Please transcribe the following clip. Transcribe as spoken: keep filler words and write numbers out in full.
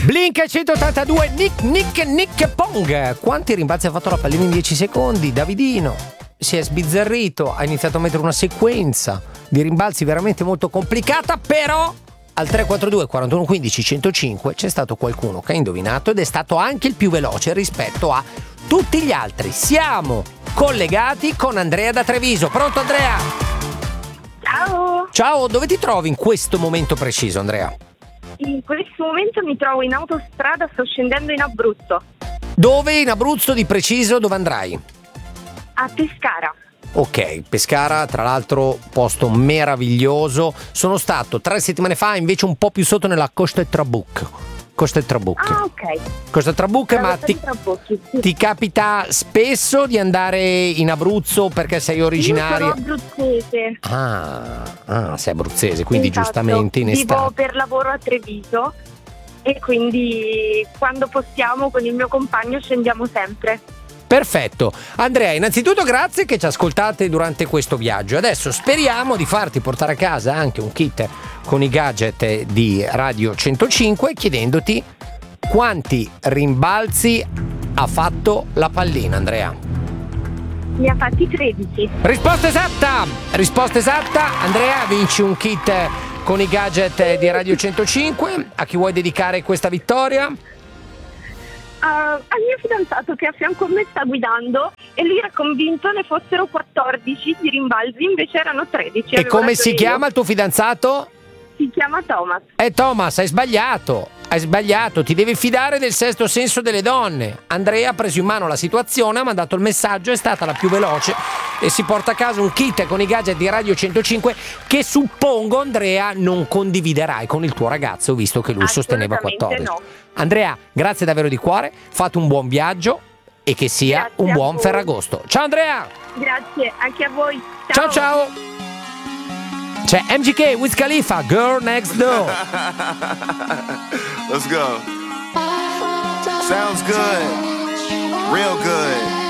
Blink centottantadue, Nick Nick Nick Pong. Quanti rimbalzi ha fatto la pallina in dieci secondi? Davidino si è sbizzarrito, ha iniziato a mettere una sequenza di rimbalzi veramente molto complicata, però al tre quattro due quarantuno quindici centocinque c'è stato qualcuno che ha indovinato ed è stato anche il più veloce rispetto a tutti gli altri. Siamo collegati con Andrea da Treviso. Pronto Andrea? Ciao! Ciao, dove ti trovi in questo momento preciso, Andrea? In questo momento mi trovo in autostrada, sto scendendo in Abruzzo. Dove in Abruzzo di preciso, dove andrai? A Pescara. Ok, Pescara, tra l'altro posto meraviglioso. Sono stato tre settimane fa invece un po' più sotto nella Costa e Trabuc. Costa e Trabuc. Ah, ok. Costa e Trabuc, La ma Costa ti, di Trabocchi, sì. ti capita spesso di andare in Abruzzo perché sei originaria? Io sono abruzzese. Ah, ah, sei abruzzese, quindi Esatto. giustamente in Vivo estate. per lavoro a Treviso e quindi quando possiamo con il mio compagno scendiamo sempre. Perfetto. Andrea, innanzitutto grazie che ci ascoltate durante questo viaggio. Adesso speriamo di farti portare a casa anche un kit con i gadget di Radio centocinque chiedendoti quanti rimbalzi ha fatto la pallina, Andrea. Ne ha fatti tredici. Risposta esatta! Risposta esatta. Andrea, vinci un kit con i gadget di Radio centocinque. A chi vuoi dedicare questa vittoria? Uh, al mio fidanzato che a fianco a me sta guidando e lui era convinto ne fossero quattordici di rimbalzi, invece erano tredici. E Avevo come ragione si io. chiama il tuo fidanzato? Si chiama Thomas. Eh Thomas, hai sbagliato, hai sbagliato, ti devi fidare del sesto senso delle donne. Andrea ha preso in mano la situazione, ha mandato il messaggio, è stata la più veloce e si porta a casa un kit con i gadget di Radio centocinque che suppongo, Andrea, non condividerai con il tuo ragazzo, visto che lui sosteneva quattordici. No. Andrea, grazie davvero di cuore, fate un buon viaggio e che sia Grazie un a buon voi. Ferragosto. Ciao Andrea! Grazie, anche a voi. Ciao ciao! C'è M G K, Wiz Khalifa, Girl Next Door. Let's go. Sounds good. Real good.